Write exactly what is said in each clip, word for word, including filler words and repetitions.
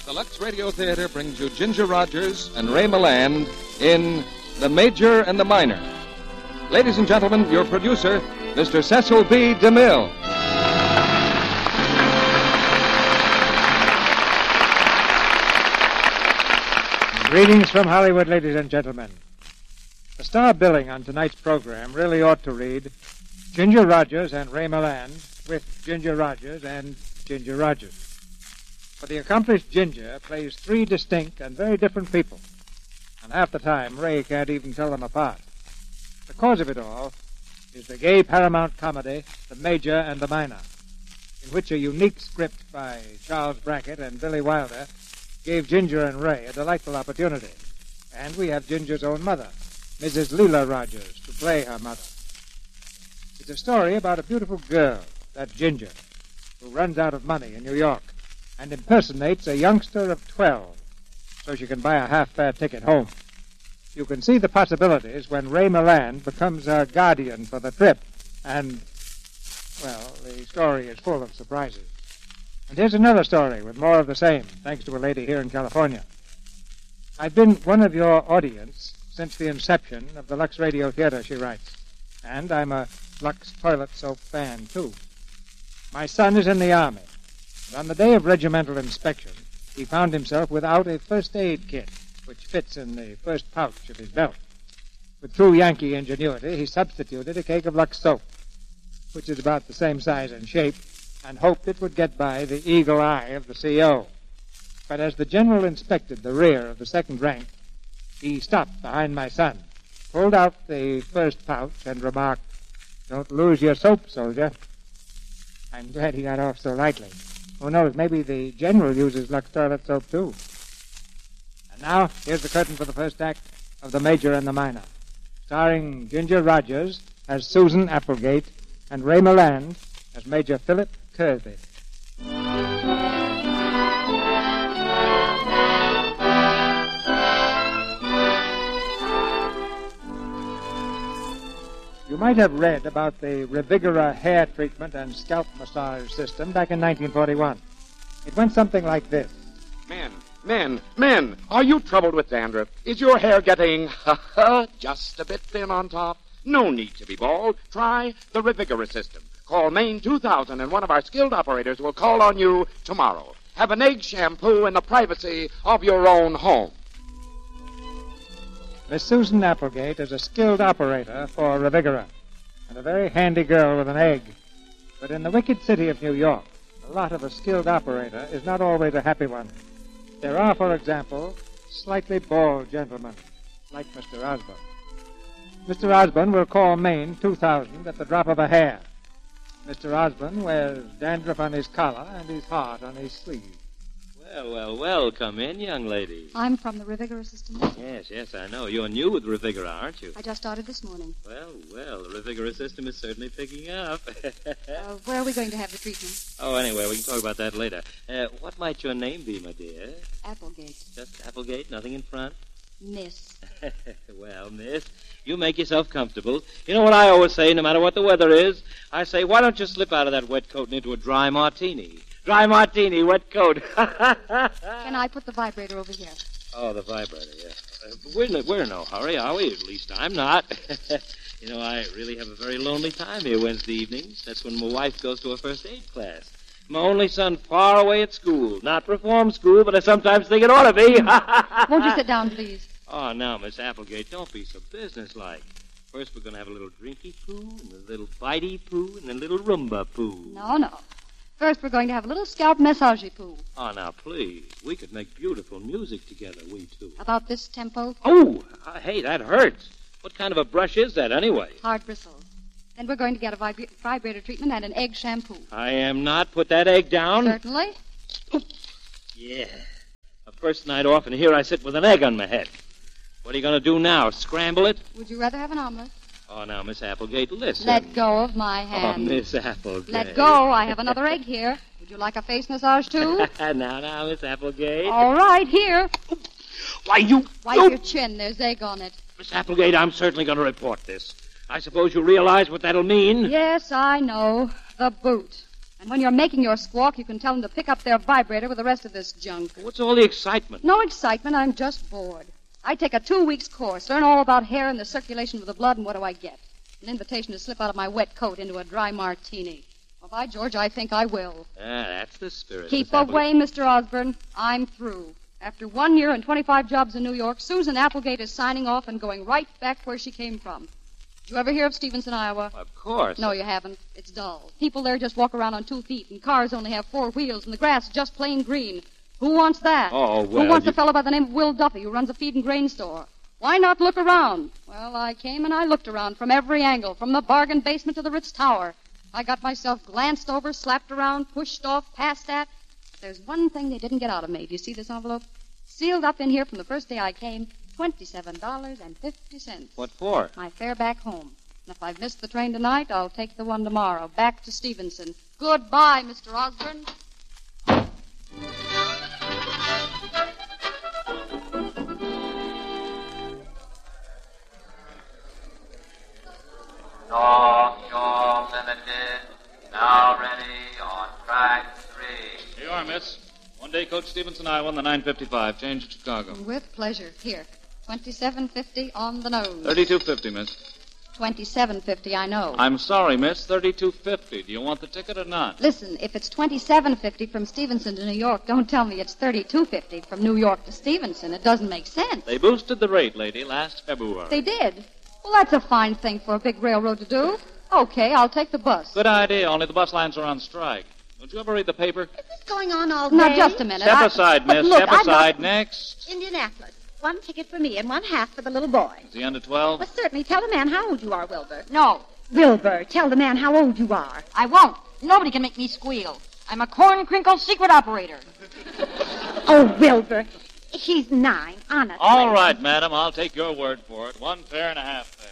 The Lux Radio Theater brings you Ginger Rogers and Ray Milland in The Major and the Minor. Ladies and gentlemen, your producer, Mister Cecil B. DeMille. Greetings from Hollywood, ladies and gentlemen. The star billing on tonight's program really ought to read Ginger Rogers and Ray Milland with Ginger Rogers and Ginger Rogers. For the accomplished Ginger plays three distinct and very different people, and half the time Ray can't even tell them apart. The cause of it all is the gay Paramount comedy, The Major and the Minor, in which a unique script by Charles Brackett and Billy Wilder gave Ginger and Ray a delightful opportunity. And we have Ginger's own mother, Missus Leela Rogers, to play her mother. It's a story about a beautiful girl, that Ginger, who runs out of money in New York and impersonates a youngster of twelve so she can buy a half-fare ticket home. You can see the possibilities when Ray Milland becomes her guardian for the trip, and, well, the story is full of surprises. And here's another story with more of the same, thanks to a lady here in California. I've been one of your audience since the inception of the Lux Radio Theater, she writes, and I'm a Lux toilet soap fan, too. My son is in the Army. And on the day of regimental inspection, he found himself without a first aid kit, which fits in the first pouch of his belt. With true Yankee ingenuity, he substituted a cake of Lux soap, which is about the same size and shape, and hoped it would get by the eagle eye of the C O. But as the general inspected the rear of the second rank, he stopped behind my son, pulled out the first pouch, and remarked, "Don't lose your soap, soldier." I'm glad he got off so lightly. Who knows, maybe the general uses Lux toilet soap, too. And now, here's the curtain for the first act of The Major and the Minor, starring Ginger Rogers as Susan Applegate and Ray Milland as Major Philip Kirby. You might have read about the Revigora hair treatment and scalp massage system back in nineteen forty-one. It went something like this. Men, men, men, are you troubled with dandruff? Is your hair getting, ha ha, just a bit thin on top? No need to be bald. Try the Revigora system. Call Maine two thousand and one of our skilled operators will call on you tomorrow. Have an egg shampoo in the privacy of your own home. Miss Susan Applegate is a skilled operator for Revigora, and a very handy girl with an egg. But in the wicked city of New York, the lot of a skilled operator is not always a happy one. There are, for example, slightly bald gentlemen, like Mister Osborne. Mister Osborne will call Maine two thousand at the drop of a hair. Mister Osborne wears dandruff on his collar and his heart on his sleeve. Well, well, well, come in, young ladies. I'm from the Revigora system. Yes, yes, I know. You're new with Revigora, aren't you? I just started this morning. Well, well, the Revigora system is certainly picking up. uh, where are we going to have the treatment? Oh, anyway, we can talk about that later. Uh, what might your name be, my dear? Applegate. Just Applegate? Nothing in front? Miss. Well, miss, you make yourself comfortable. You know what I always say, no matter what the weather is? I say, why don't you slip out of that wet coat and into a dry martini? Dry martini, wet coat. Can I put the vibrator over here? Oh, the vibrator, yeah. Uh, we're, in, we're in no hurry, are we? At least I'm not. You know, I really have a very lonely time here Wednesday evenings. That's when my wife goes to her first aid class. My only son far away at school. Not reform school, but I sometimes think it ought to be. Won't you sit down, please? Oh, now, Miss Applegate, don't be so businesslike. First, we're going to have a little drinky poo, and a little bitey poo, and a little Roomba poo. No, no. First, we're going to have a little scalp massagey poo. Oh, now, please. We could make beautiful music together, we two. About this tempo? Oh, uh, hey, that hurts. What kind of a brush is that, anyway? Hard bristles. Then we're going to get a vibra- vibrator treatment and an egg shampoo. I am not. Put that egg down. Certainly. Yeah. The first night off, and here I sit with an egg on my head. What are you going to do now, scramble it? Would you rather have an omelet? Oh, now, Miss Applegate, listen. Let go of my hand. Oh, Miss Applegate. Let go. I have another egg here. Would you like a face massage, too? now, now, Miss Applegate. All right, here. Why, you... Wipe you... your chin. There's egg on it. Miss Applegate, I'm certainly going to report this. I suppose you realize what that'll mean? Yes, I know. The boot. And when you're making your squawk, you can tell them to pick up their vibrator with the rest of this junk. What's all the excitement? No excitement. I'm just bored. I take a two-weeks course, learn all about hair and the circulation of the blood, and what do I get? An invitation to slip out of my wet coat into a dry martini. Well, by George, I think I will. Ah, that's the spirit. Keep Miss Applegate. away, Mister Osborne. I'm through. After one year and twenty-five jobs in New York, Susan Applegate is signing off and going right back where she came from. Did you ever hear of Stevenson, Iowa? Of course. No, you haven't. It's dull. People there just walk around on two feet, and cars only have four wheels, and the grass is just plain green. Who wants that? Oh, well, Who wants you... a fellow by the name of Will Duffy who runs a feed and grain store? Why not look around? Well, I came and I looked around from every angle, from the bargain basement to the Ritz Tower. I got myself glanced over, slapped around, pushed off, passed at. But there's one thing they didn't get out of me. Do you see this envelope? Sealed up in here from the first day I came, twenty-seven dollars and fifty cents. What for? My fare back home. And if I've missed the train tonight, I'll take the one tomorrow, back to Stevenson. Goodbye, Mister Osborne. North Shore Limited, now ready on track three. Here you are, miss. One-day coach Stevenson, Iowa, on the nine fifty-five. Change to Chicago. With pleasure. Here, twenty-seven fifty on the nose. thirty-two fifty, miss. Twenty-seven fifty, I know. I'm sorry, miss. thirty-two fifty. Do you want the ticket or not? Listen, if it's twenty-seven fifty from Stevenson to New York, don't tell me it's thirty-two fifty from New York to Stevenson. It doesn't make sense. They boosted the rate, lady, last February. They did. Well, that's a fine thing for a big railroad to do. Okay, I'll take the bus. Good idea, only the bus lines are on strike. Don't you ever read the paper? Is this going on all day? Now, just a minute. Step I- aside, but miss. look, Step I'm aside. not- Next. Indianapolis. One ticket for me and one half for the little boy. Is he under twelve? Well, certainly. Tell the man how old you are, Wilbur. No, Wilbur, tell the man how old you are. I won't. Nobody can make me squeal. I'm a corn crinkle secret operator. Oh, Wilbur. He's nine, honestly. All right, madam. I'll take your word for it. One fare and a half fare.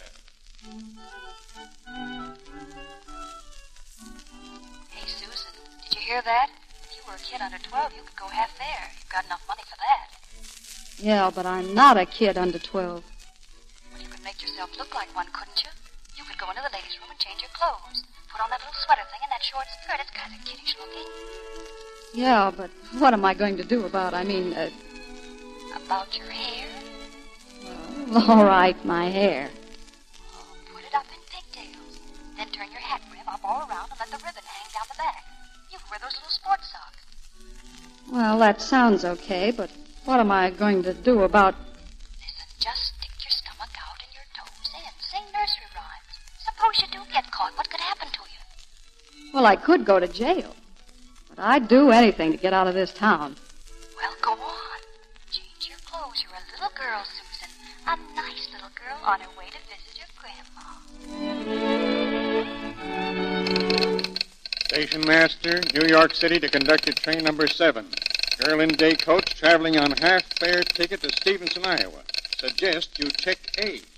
Hey, Susan, did you hear that? If you were a kid under twelve, you could go half fare. You've got enough money for that. Yeah, but I'm not a kid under twelve. Well, you could make yourself look like one, couldn't you? You could go into the ladies' room and change your clothes. Put on that little sweater thing and that short skirt. It's kind of kiddish looking. Yeah, but what am I going to do about, I mean, uh, About your hair? well, all right, my hair. Oh, put it up in pigtails. Then turn your hat brim up all around and let the ribbon hang down the back. You can wear those little sports socks. Well, that sounds okay, but what am I going to do about... Listen, just stick your stomach out and your toes in. Sing nursery rhymes. Suppose you do get caught. What could happen to you? Well, I could go to jail. But I'd do anything to get out of this town. Well, go on. Change your clothes. You're a little girl, Susan. A nice little girl on her way to visit her grandma. Station master, New York City to conducted train number seven. Girl in day coach traveling on half fare ticket to Stevenson, Iowa. Suggest you check age.